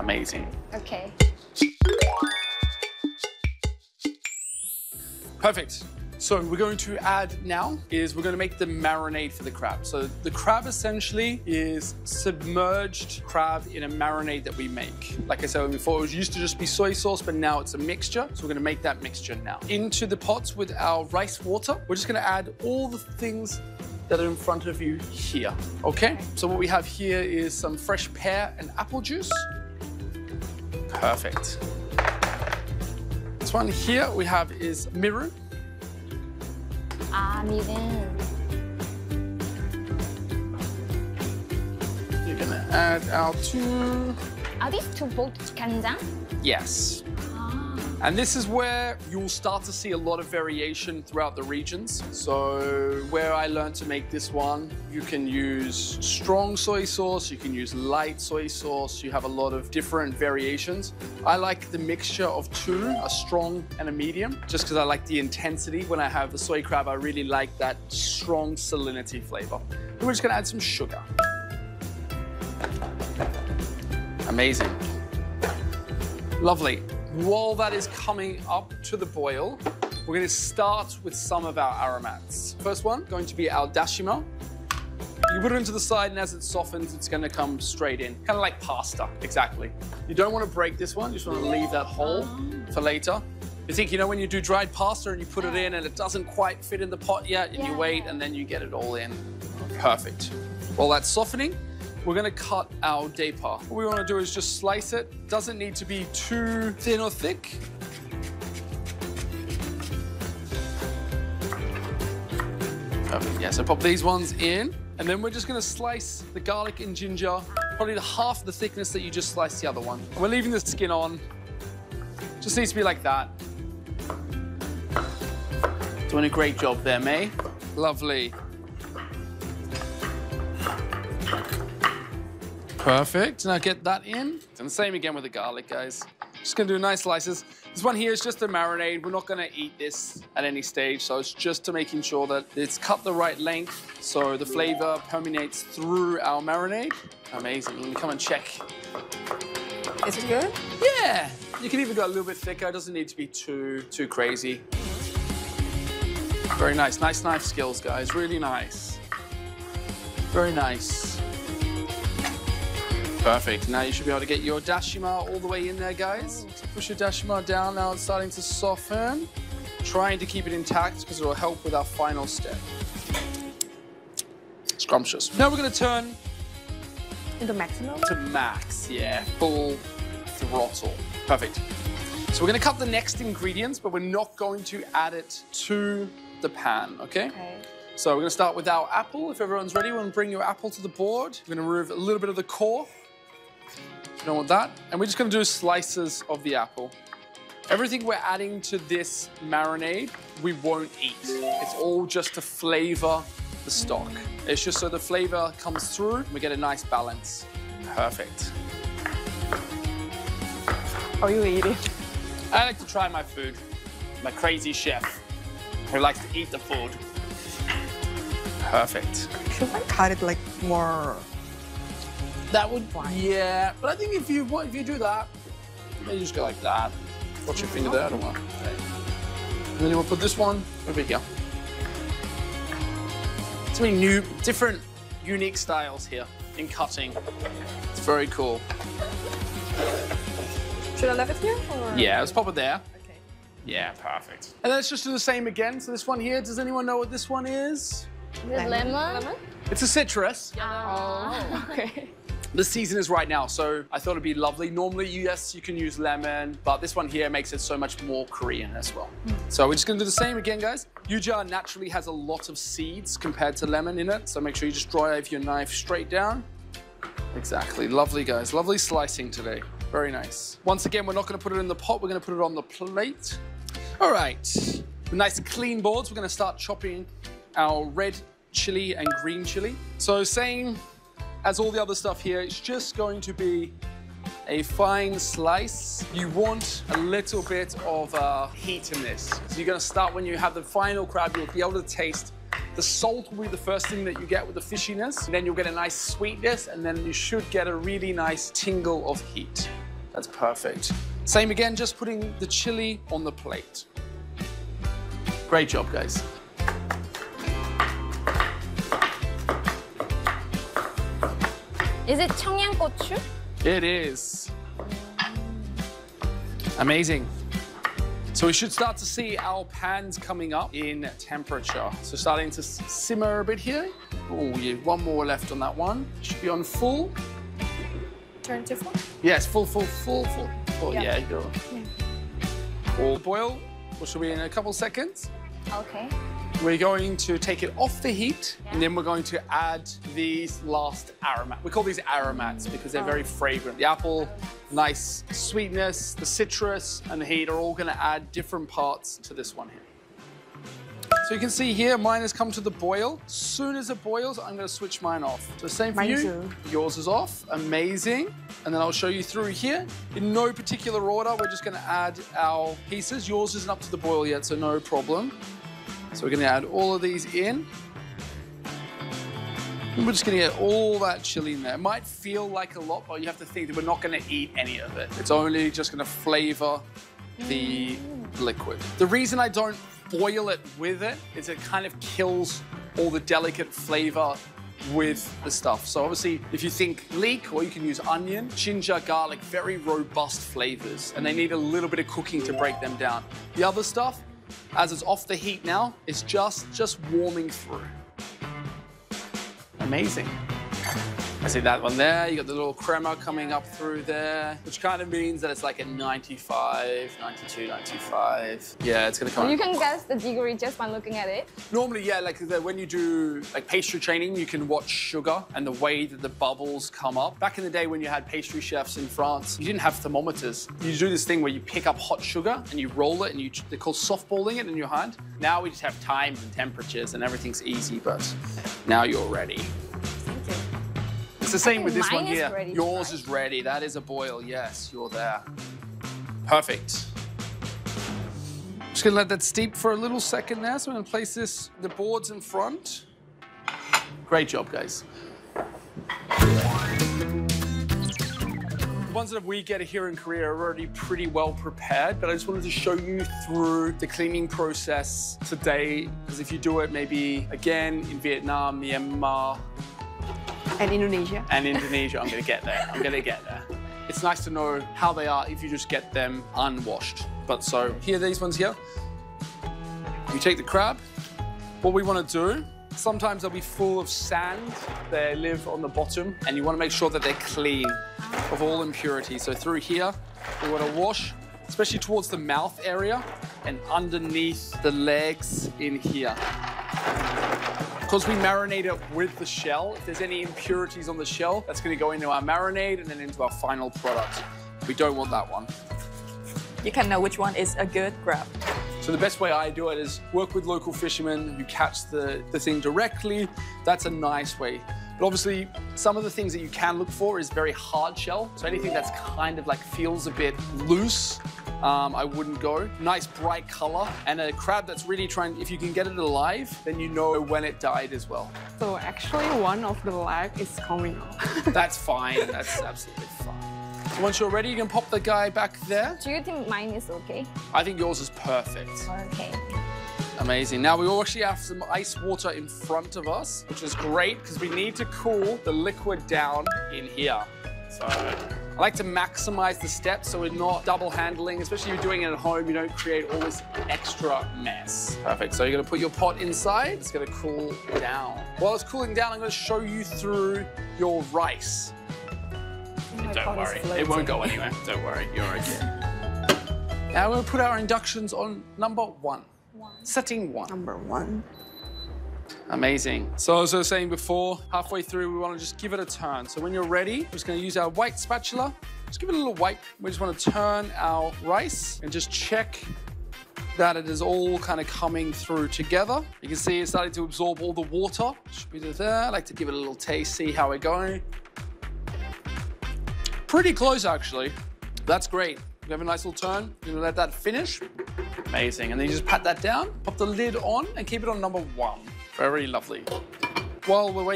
Amazing. Okay. Perfect. So we're going to add now is we're going to make the marinade for the crab. So the crab essentially is submerged crab in a marinade that we make. Like I said before, it used to just be soy sauce, but now it's a mixture. So we're going to make that mixture now. Into the pots with our rice water, we're just going to add all the things that are in front of you here, okay? So what we have here is some fresh pear and apple juice. Perfect. This one here we have is mirin. 미른. You're gonna add our two. Are these two both 간장? Yes. And this is where you'll start to see a lot of variation throughout the regions. So where I learned to make this one, you can use strong soy sauce, you can use light soy sauce, you have a lot of different variations. I like the mixture of two, a strong and a medium, just because I like the intensity. When I have the soy crab, I really like that strong salinity flavor. And we're just gonna add some sugar. Amazing. Lovely. While that is coming up to the boil, we're going to start with some of our aromats. First one, going to be our dashima. You put it into the side, and as it softens, it's going to come straight in. Kind of like pasta, exactly. You don't want to break this one. You just want to leave that hole for later. You think, you know, when you do dried pasta and you put it in and it doesn't quite fit in the pot yet, and you wait, and then you get it all in. Perfect. While that's softening, we're gonna cut our dapa. What we wanna do is just slice it. Doesn't need to be too thin or thick. Perfect, yeah, so pop these ones in. And then we're just gonna slice the garlic and ginger, probably the half the thickness that you just sliced the other one. And we're leaving the skin on. Just needs to be like that. Doing a great job there, May. Lovely. Perfect, now get that in. And the same again with the garlic, guys. Just gonna do nice slices. This one here is just a marinade. We're not gonna eat this at any stage, so it's just to making sure that it's cut the right length so the flavor permeates through our marinade. Amazing, let me come and check. Is it good? Yeah, you can even go a little bit thicker. It doesn't need to be too crazy. Very nice, nice knife skills, guys, really nice. Very nice. Perfect. Now you should be able to get your dashima all the way in there, guys. So push your dashima down. Now it's starting to soften. Trying to keep it intact because it will help with our final step. Scrumptious. Now we're going to turn Into maximum? to max. Yeah, full throttle. Perfect. So we're going to cut the next ingredients, but we're not going to add it to the pan, okay? Okay. So we're going to start with our apple. If everyone's ready, we're going to bring your apple to the board. We're going to remove a little bit of the core. You don't want that. And we're just going to do slices of the apple. Everything we're adding to this marinade, we won't eat. It's all just to flavor the stock. It's just so the flavor comes through and we get a nice balance. Perfect. Are you eating? I like to try my food. I'm a crazy chef who likes to eat the food. Perfect. Should I cut it like more? That would, yeah. But I think if you do that, maybe just go like that. Watch your finger there, I don't want. Okay. And then you want to put this one over here. So many new, different, unique styles here in cutting. It's very cool. Should I leave it here? Or? Yeah, let's pop it there. Okay. Yeah, perfect. And let's just do the same again. So this one here, does anyone know what this one is? Lemon? It's a citrus. Oh, okay. The season is right now, so I thought it'd be lovely. Normally, yes, you can use lemon, but this one here makes it so much more Korean as well. So we're just gonna do the same again, guys. Yuja naturally has a lot of seeds compared to lemon in it, so make sure you just drive your knife straight down. Exactly, lovely, guys. Lovely slicing today. Very nice. Once again, we're not gonna put it in the pot, we're gonna put it on the plate. All right, with nice clean boards, we're gonna start chopping our red chili and green chili. So same as all the other stuff here, it's just going to be a fine slice. You want a little bit of heat in this. So you're gonna start when you have the final crab, you'll be able to taste. The salt will be the first thing that you get with the fishiness, and then you'll get a nice sweetness, and then you should get a really nice tingle of heat. That's perfect. Same again, just putting the chili on the plate. Great job, guys. Is it 청양고추? It is. Amazing. So we should start to see our pans coming up in temperature. So starting to simmer a bit here. Oh, yeah, one more left on that one. Should be on full. Turn to full. Yes, full. Oh, Yeah. yeah, go. All boil, which will be in a couple seconds. Okay. We're going to take it off the heat, and then we're going to add these last aromats. We call these aromats because they're very fragrant. The apple, nice sweetness, the citrus, and the heat are all going to add different parts to this one here. So you can see here, mine has come to the boil. As soon as it boils, I'm going to switch mine off. So same for Mine you. too. Yours is off. Amazing. And then I'll show you through here. In no particular order, we're just going to add our pieces. Yours isn't up to the boil yet, so no problem. So we're going to add all of these in. And we're just going to get all that chili in there. It might feel like a lot, but you have to think that we're not going to eat any of it. It's only just going to flavor the liquid. The reason I don't boil it with it is it kind of kills all the delicate flavor with the stuff. So obviously, if you think leek, or you can use onion, ginger, garlic, very robust flavors, and they need a little bit of cooking to break them down. The other stuff, as it's off the heat now, it's just warming through. Amazing. I see that one there. You got the little crema coming up through there, which kind of means that it's like a 95, 92, 95. Yeah, it's gonna come. You can guess the degree just by looking at it. Normally, yeah, like when you do like pastry training, you can watch sugar and the way that the bubbles come up. Back in the day when you had pastry chefs in France, you didn't have thermometers. You do this thing where you pick up hot sugar and you roll it, and they're called softballing it in your hand. Now we just have times and temperatures and everything's easy, but now you're ready. Thank you. It's the same with this mine one is here. ready, Yours right? is ready. That is a boil. Yes, you're there. Perfect. Just gonna let that steep for a little second there. So I'm gonna place the boards in front. Great job, guys. The ones that we get here in Korea are already pretty well prepared, but I just wanted to show you through the cleaning process today, because if you do it maybe again in Vietnam, Myanmar, And Indonesia. and Indonesia, I'm gonna get there. It's nice to know how they are if you just get them unwashed. But so, here, these ones here. You take the crab. What we wanna do, sometimes they'll be full of sand. They live on the bottom, and you wanna make sure that they're clean of all impurities. So through here, we wanna wash, especially towards the mouth area and underneath the legs in here. Because we marinate it with the shell, if there's any impurities on the shell, that's going to go into our marinade and then into our final product. We don't want that one. You can know which one is a good grab. So the best way I do it is work with local fishermen who catch the thing directly. That's a nice way. But obviously, some of the things that you can look for is very hard shell. So anything that's kind of like feels a bit loose, I wouldn't go. Nice bright color, and a crab that's really trying, if you can get it alive, then you know when it died as well. So actually one of the leg is coming off. That's fine, that's absolutely fine. So once you're ready, you can pop the guy back there. Do you think mine is okay? I think yours is perfect. Okay. Amazing. Now we actually have some ice water in front of us, which is great because we need to cool the liquid down in here. So I like to maximize the steps so we're not double handling, especially if you're doing it at home, you don't create all this extra mess. Perfect. So you're gonna put your pot inside, it's gonna cool down. While it's cooling down, I'm gonna show you through your rice. Don't worry, it won't go anywhere. Don't worry, you're okay. Now we're gonna put our inductions on number 1. Setting 1. Number 1. Amazing. So as I was saying before, halfway through, we want to just give it a turn. So when you're ready, we're just going to use our white spatula. Just give it a little wipe. We just want to turn our rice and just check that it is all kind of coming through together. You can see it's starting to absorb all the water. Should be there. I like to give it a little taste, see how we're going. Pretty close, actually. That's great. You have a nice little turn. You're gonna let that finish. Amazing. And then you just pat that down, pop the lid on, and keep it on number 1. Very lovely. While we're waiting,